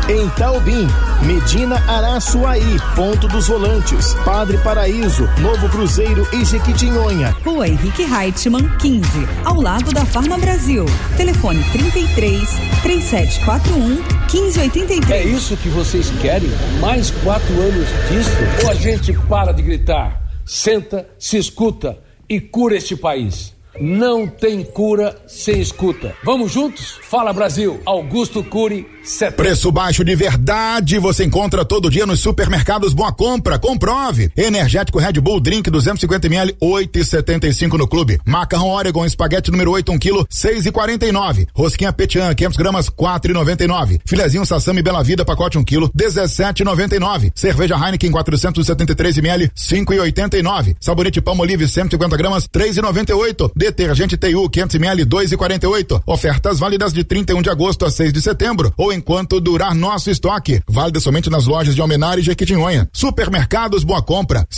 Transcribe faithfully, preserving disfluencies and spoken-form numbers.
Em Taubim, Medina Araçuaí, Ponto dos Volantes, Padre Paraíso, Novo Cruzeiro e Jequitinhonha. Rua Henrique Reichmann, quinze, ao lado da Farma Brasil. Telefone trinta e três, três sete quatro um, um cinco oito três. É isso que vocês querem? Mais quatro anos disso? Ou a gente para de gritar, senta, se escuta e cura este país? Não tem cura sem escuta. Vamos juntos? Fala Brasil, Augusto Cury, setenta. Preço baixo de verdade você encontra todo dia nos supermercados Boa Compra. Comprove. Energético Red Bull Drink duzentos e cinquenta mililitros, oito e setenta e cinco no clube. Macarrão Oregon espaguete número oito, um quilo, seis e quarenta e nove. Rosquinha Petian, quinhentos gramas, quatro e noventa e nove. Filezinho Sassami Bela Vida, pacote um quilo, dezessete e noventa e nove. Cerveja Heineken quatrocentos e setenta e três mililitros, cinco e oitenta e nove. Sabonete Palmolive cento e cinquenta gramas, três e noventa e oito. Detergente T U quinhentos mililitros, dois e quarenta e oito. Ofertas válidas de trinta e um de agosto a seis de setembro ou enquanto durar nosso estoque. Válida somente nas lojas de Almenara e Jequitinhonha. Supermercados Boa Compra.